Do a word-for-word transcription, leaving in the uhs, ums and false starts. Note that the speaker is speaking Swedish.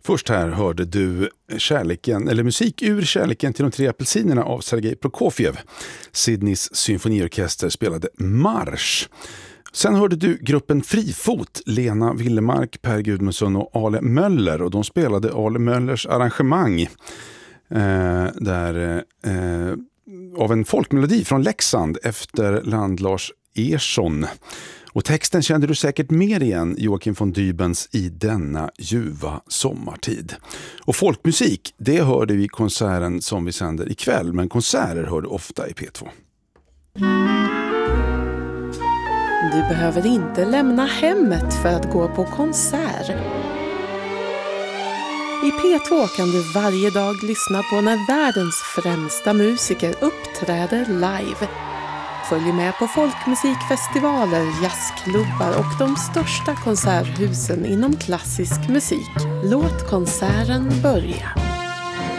Först här hörde du kärleken, eller musik ur Kärleken till de tre apelsinerna av Sergej Prokofjev. Sydneys symfoniorkester spelade Marsch. Sen hörde du gruppen Frifot, Lena Willemark, Per Gudmundsson och Ale Möller. Och de spelade Ale Möllers arrangemang eh, där, eh, av en folkmelodi från Leksand efter Landlars Ersson. Och texten kände du säkert mer igen, Joakim von Dybens I denna ljuva sommartid. Och folkmusik, det hörde vi i konserten som vi sänder ikväll, men konserter hörde ofta i P två. Du behöver inte lämna hemmet för att gå på konsert. I P två kan du varje dag lyssna på när världens främsta musiker uppträder live. Följ med på folkmusikfestivaler, jazzklubbar och de största konserthusen inom klassisk musik. Låt konserten börja.